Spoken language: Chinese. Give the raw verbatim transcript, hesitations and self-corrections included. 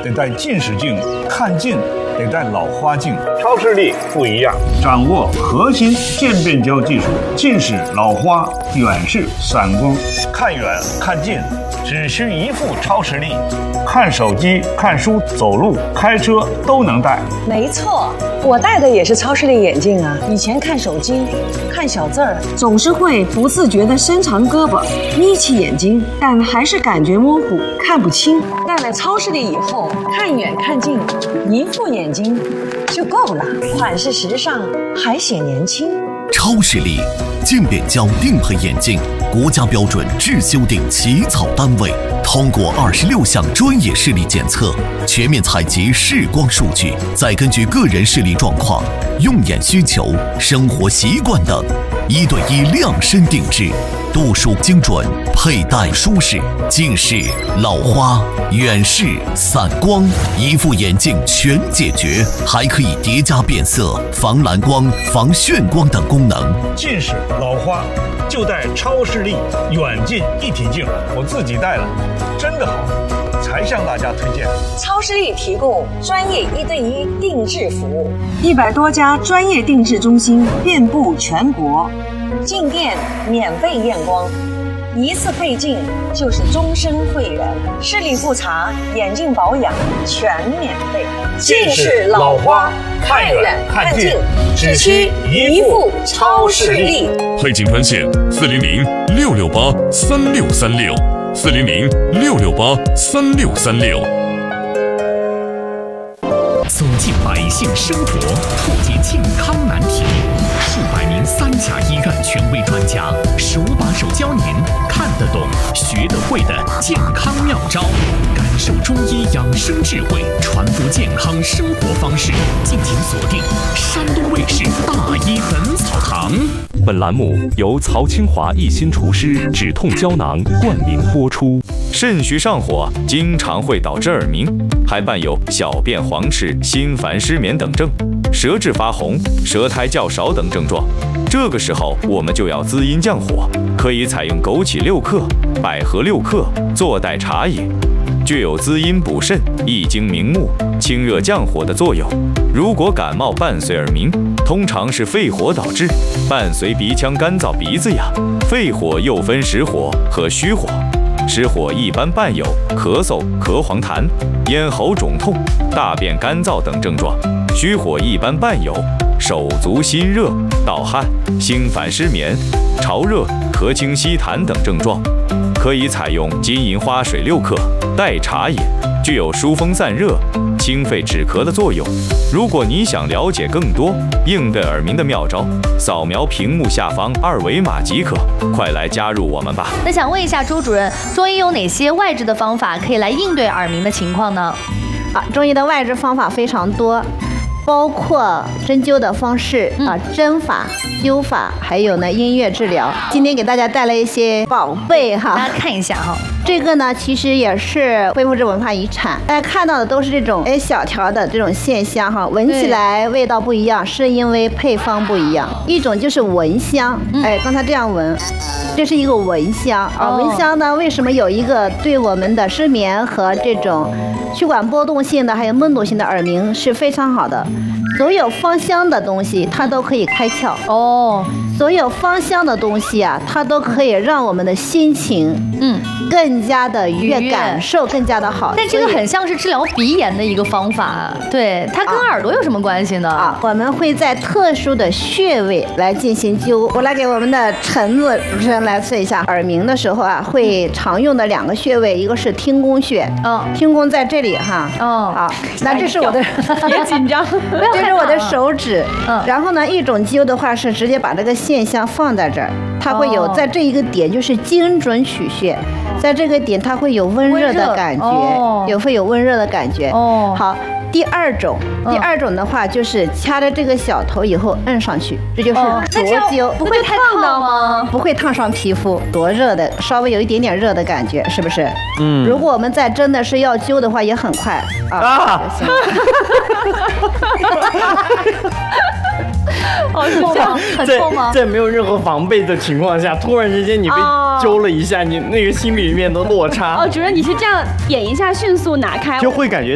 得戴近视镜，看近得戴老花镜。 超视力不一样， 掌握核心渐变焦技术，近视、老花、远视、散光，看远看近只需一副超视力，看手机、看书、走路、开车都能戴。 没错，我戴的也是超视力眼镜啊。以前看手机、看小字儿，总是会不自觉地伸长胳膊，眯起眼睛，但还是感觉模糊，看不清。戴了超视力以后，看远看近，一副眼睛就够了，款式时尚，还显年轻。 超视力渐变焦定配眼镜，国家标准质修订起草单位，通过二十六项专业视力检测，全面采集视光数据，再根据个人视力状况、用眼需求、生活习惯等，一对一量身定制，度数精准，佩戴舒适，近视、老花、远视、散光，一副眼镜全解决，还可以叠加变色、防蓝光、防眩光等功能。 近视、老花就戴超视力远近一体镜，我自己戴了，真的好，才向大家推荐。 超视力提供专业一对一定制服务，一百多家专业定制中心遍布全国，进店免费验光，一次配镜就是终身会员，视力复查、眼镜保养全免费。 近视、老花看远看近只需一副超视力。 配镜专线：四零零六六八三六三六，四零零六六八三六三六。 走进百姓生活，破解健康难题。数百名三甲医院权威专家，手把手教您看得懂、学得会的健康妙招，感受中医养生智慧，传播健康生活方式。敬请锁定山东卫视《大医本草堂》。 本栏目由曹清华一心除湿止痛胶囊冠名播出。肾虚上火经常会导致耳鸣，还伴有小便黄赤、心烦失眠等症，舌质发红、舌苔较少等症状。这个时候我们就要滋阴降火，可以采用枸杞六克、百合六克做代茶饮，具有滋阴补肾、益精明目、清热降火的作用。如果感冒伴随耳鸣，通常是肺火导致，伴随鼻腔干燥、鼻子痒。肺火又分实火和虚火，实火一般伴有咳嗽、咳黄痰、咽喉肿痛、大便干燥等症状；虚火一般伴有手足心热、盗汗、心烦失眠、潮热、咳清稀痰等症状。可以采用金银花水六克代茶饮，具有疏风散热、清肺止咳的作用。如果你想了解更多应对耳鸣的妙招，扫描屏幕下方二维码即可。快来加入我们吧！ 那想问一下周主任，中医有哪些外治的方法可以来应对耳鸣的情况呢？ 啊，中医的外治方法非常多，包括针灸的方式、嗯、啊，针法、灸法，还有呢音乐治疗。今天给大家带来一些宝贝哈， 大家看一下哈。 这个呢，其实也是非物质文化遗产。大家看到的都是这种哎小条的这种线香哈，闻起来味道不一样，是因为配方不一样。一种就是蚊香，嗯、哎，刚才这样闻，这是一个蚊香啊。蚊香呢，为什么有一个对我们的失眠和这种血管波动性的还有闷堵性的耳鸣是非常好的。所有芳香的东西，它都可以开窍哦。所有芳香的东西啊，它都可以让我们的心情，嗯，更加的愉悦，感受更加的好。 但这个很像是治疗鼻炎的一个方法，对，它跟耳朵有什么关系呢？ 啊，我们会在特殊的穴位来进行灸。我来给我们的陈子主持人来测一下，耳鸣的时候啊，会常用的两个穴位，一个是听宫穴，嗯，听宫在这里哈，哦，好，那这是我的， 别紧张， 这是我的手指，嗯，然后呢，一种灸的话是直接把这个线香放在这儿，它会有在这一个点就是精准取穴，在这个点它会有温热的感觉，哦、有会有温热的感觉。哦，好。第二种，第二种的话就是掐着这个小头以后摁上去，这就是灼灸， 不会太烫到吗？ 不会烫伤皮肤，多热的，稍微有一点点热的感觉，是不是？嗯。如果我们在真的是要灸的话，也很快啊。啊哦，是这样，很痛吗？ 在没有任何防备的情况下，突然之间你被揪了一下，你那个心里面的落差。 哦，主任，你是这样点一下，迅速拿开， 就会感觉。